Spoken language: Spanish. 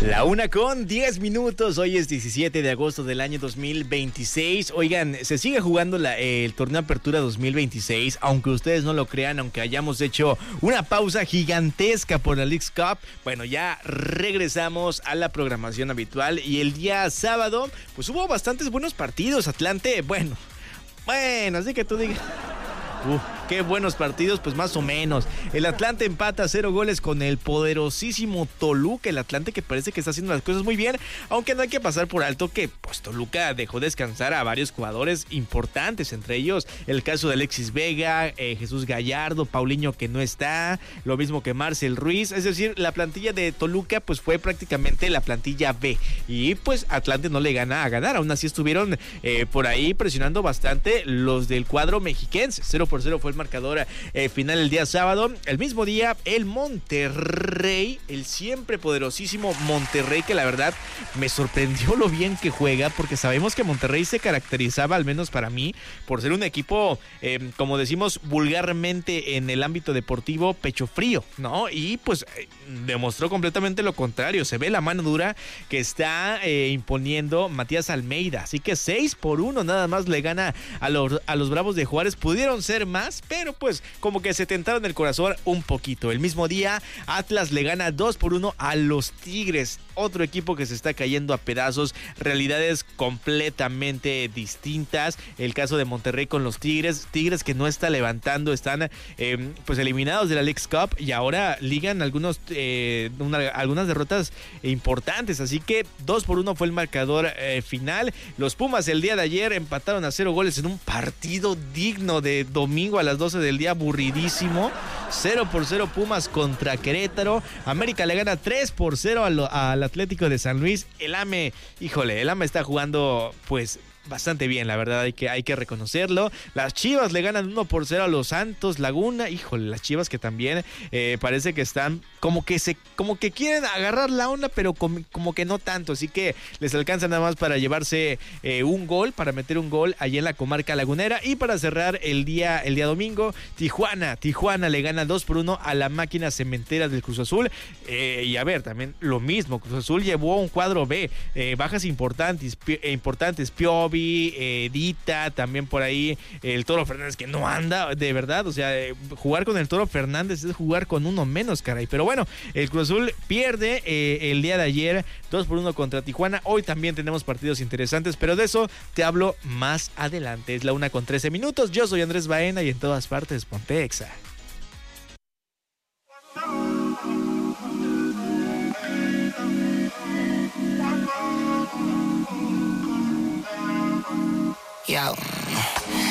1:10. Hoy es 17 de agosto del año 2026. Oigan, se sigue jugando el torneo Apertura 2026, aunque ustedes no lo crean, aunque hayamos hecho una pausa gigantesca por la Leagues Cup. Bueno, ya regresamos a la programación habitual y el día sábado, pues hubo bastantes buenos partidos. Atlante, bueno, así que tú digas... qué buenos partidos, pues más o menos. El Atlante empata 0 goles con el poderosísimo Toluca. El Atlante que parece que está haciendo las cosas muy bien, aunque no hay que pasar por alto que pues Toluca dejó descansar a varios jugadores importantes, entre ellos el caso de Alexis Vega, Jesús Gallardo, Paulinho que no está, lo mismo que Marcel Ruiz. Es decir, la plantilla de Toluca pues fue prácticamente la plantilla B y pues Atlante no le gana a ganar. Aún así estuvieron por ahí presionando bastante los del cuadro mexiquense. 0-0 fue el marcador final el día sábado. El mismo día el Monterrey, el siempre poderosísimo Monterrey, que la verdad me sorprendió lo bien que juega, porque sabemos que Monterrey se caracterizaba, al menos para mí, por ser un equipo, como decimos vulgarmente en el ámbito deportivo, pecho frío, ¿no? Y pues demostró completamente lo contrario. Se ve la mano dura que está imponiendo Matías Almeida. Así que 6-1 nada más le gana a los Bravos de Juárez. Pudieron ser más, pero pues como que se tentaron el corazón un poquito. El mismo día Atlas le gana 2-1 a los Tigres, otro equipo que se está cayendo a pedazos, realidades completamente distintas. El caso de Monterrey con los Tigres que no está levantando, están pues eliminados de la Leagues Cup y ahora ligan algunas derrotas importantes, así que 2-1 fue el marcador final. Los Pumas el día de ayer empataron a 0 goles en un partido digno de domingo a las 12 del día, aburridísimo. 0-0 Pumas contra Querétaro. América le gana 3-0 al Atlético de San Luis. El AME está jugando pues bastante bien, la verdad, hay que reconocerlo. Las Chivas le ganan 1-0 a los Santos Laguna. Las Chivas que también parece que están como que quieren agarrar la onda, pero como que no tanto, así que les alcanza nada más para llevarse para meter un gol allí en la comarca lagunera. Y para cerrar el día domingo, Tijuana le gana 2-1 a la Máquina Cementera del Cruz Azul. Y a ver, también lo mismo, Cruz Azul llevó un cuadro B, bajas importantes, Piovi, Dita, también por ahí el Toro Fernández, que no anda de verdad, o sea, jugar con el Toro Fernández es jugar con uno menos, caray. Pero bueno, el Cruz Azul pierde el día de ayer 2-1 contra Tijuana. Hoy también tenemos partidos interesantes, pero de eso te hablo más adelante. Es la 1:13. Yo soy Andrés Baena y en todas partes ponte Exa. Yo.